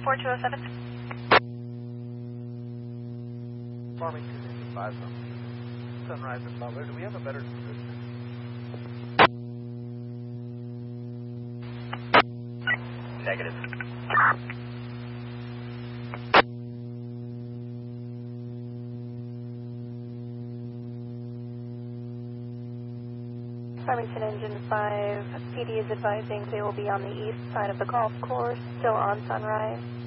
4207. Farmington Engine 5 from Sunrise and Butler. Do we have a better description? Negative. Farmington Engine 5, PD is advising they will be on the east side of the golf course, still on Sunrise.